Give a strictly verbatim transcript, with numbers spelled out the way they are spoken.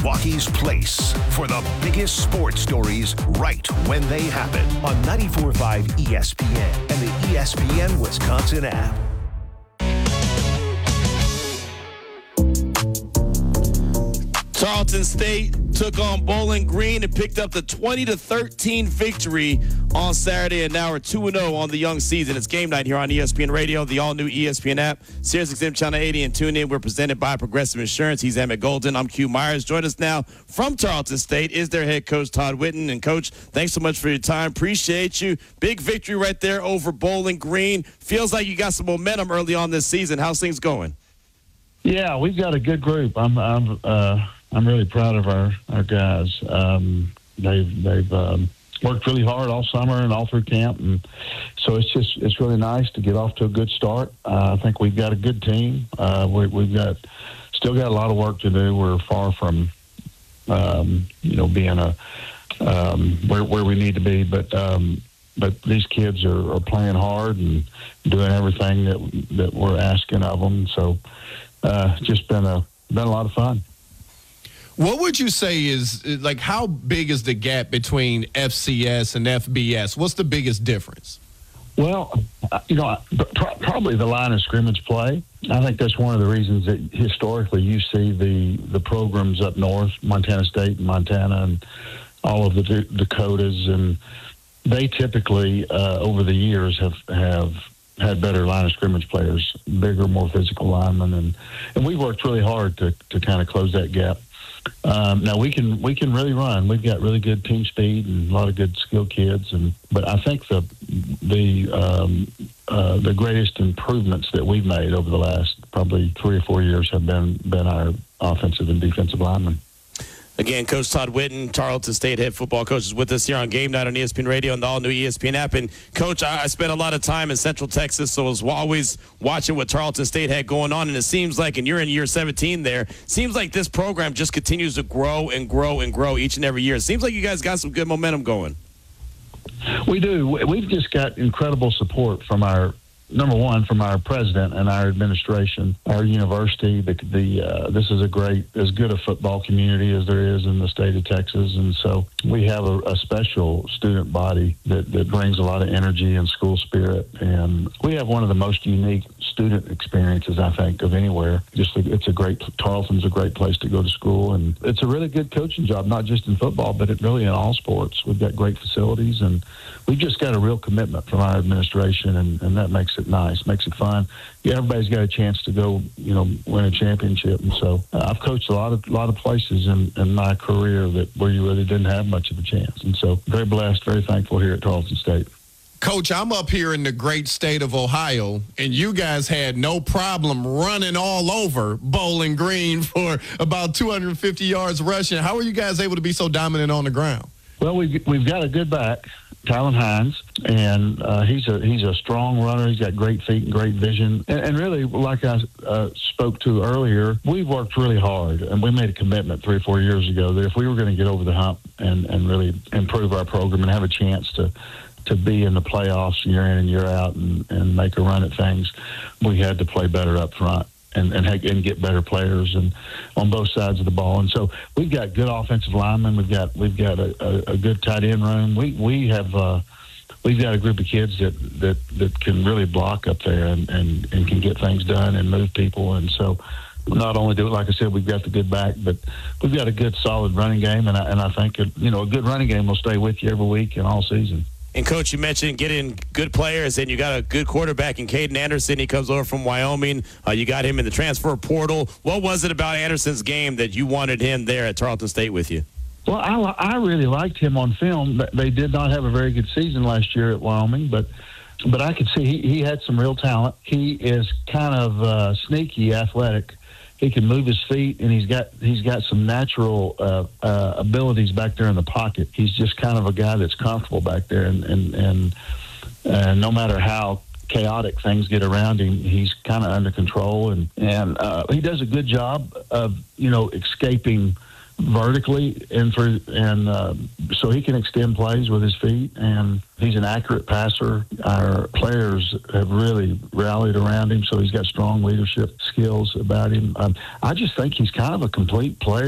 Milwaukee's place for the biggest sports stories right when they happen on ninety-four point five E S P N and the E S P N Wisconsin app. Tarleton State took on Bowling Green and picked up the twenty to thirteen victory on Saturday, and now we're two and oh on the young season. It's game night here on E S P N Radio, the all-new E S P N app, Sirius X M Channel eighty, and tune in. We're presented by Progressive Insurance. He's Emmett Golden. I'm Q Myers. Join us now from Tarleton State is their head coach, Todd Whitten. And, Coach, thanks so much for your time. Appreciate you. Big victory right there over Bowling Green. Feels like you got some momentum early on this season. How's things going? Yeah, we've got a good group. I'm I'm uh, I'm really proud of our our guys. Um, they've they've um, worked really hard all summer and all through camp, and so it's just it's really nice to get off to a good start. Uh, I think we've got a good team. Uh, we, we've got still got a lot of work to do. We're far from um, you know being a um, where where we need to be, but. Um, But these kids are, are playing hard and doing everything that that we're asking of them. So, uh, just been a been a lot of fun. What would you say is like how big is the gap between F C S and F B S? What's the biggest difference? Well, you know, pr- probably the line of scrimmage play. I think that's one of the reasons that historically you see the the programs up north, Montana State and Montana, and all of the D- Dakotas and. They typically, uh, over the years, have have had better line of scrimmage players, bigger, more physical linemen, and, and we've worked really hard to, to kind of close that gap. Um, now we can we can really run. We've got really good team speed and a lot of good skilled kids, and but I think the the um, uh, the greatest improvements that we've made over the last probably three or four years have been been our offensive and defensive linemen. Again, Coach Todd Whitten, Tarleton State head football coach, is with us here on Game Night on E S P N Radio and the all-new E S P N app. And, Coach, I, I spent a lot of time in Central Texas, so I was always watching what Tarleton State had going on. And it seems like, and you're in year seventeen there, seems like this program just continues to grow and grow and grow each and every year. It seems like you guys got some good momentum going. We do. We've just got incredible support from our number one, from our president and our administration, our university. The, the uh, this is a great, as good a football community as there is in the state of Texas, and so we have a, a special student body that, that brings a lot of energy and school spirit, and we have one of the most unique student experiences, I think, of anywhere. Just it's a great Tarleton's a great place to go to school, and it's a really good coaching job, not just in football, but it really in all sports. We've got great facilities, and we've just got a real commitment from our administration, and, and that makes it nice, makes it fun. Yeah, everybody's got a chance to go, you know, win a championship, and so uh, I've coached a lot of lot of places in, in my career that where you really didn't have much of a chance, and so very blessed, very thankful here at Tarleton State. Coach, I'm up here in the great state of Ohio, and you guys had no problem running all over Bowling Green for about two hundred fifty yards rushing. How are you guys able to be so dominant on the ground? Well, we've, we've got a good back, Tylen Hines, and uh, he's a he's a strong runner. He's got great feet and great vision. And, and really, like I uh, spoke to earlier, we've worked really hard, and we made a commitment three or four years ago that if we were going to get over the hump and, and really improve our program and have a chance to to be in the playoffs year in and year out and, and make a run at things, we had to play better up front. And, and and get better players and on both sides of the ball, and so we've got good offensive linemen. We've got we've got a, a, a good tight end room. We we have uh, we've got a group of kids that, that, that can really block up there and, and, and can get things done and move people. And so not only do it, like I said, we've got the good back, but we've got a good solid running game. And I, and I think it, you know a good running game will stay with you every week and all season. And, Coach, you mentioned getting good players, and you got a good quarterback in Caden Anderson. He comes over from Wyoming. Uh, you got him in the transfer portal. What was it about Anderson's game that you wanted him there at Tarleton State with you? Well, I, I really liked him on film. They did not have a very good season last year at Wyoming, but but I could see he, he had some real talent. He is kind of uh, sneaky athletic. He can move his feet, and he's got he's got some natural uh, uh, abilities back there in the pocket. He's just kind of a guy that's comfortable back there, and and and, and no matter how chaotic things get around him, he's kind of under control, and and uh, he does a good job of you know escaping vertically and for and uh, so he can extend plays with his feet, and he's an accurate passer. Our players have really rallied around him, so he's got strong leadership skills about him. Um, I just think he's kind of a complete player.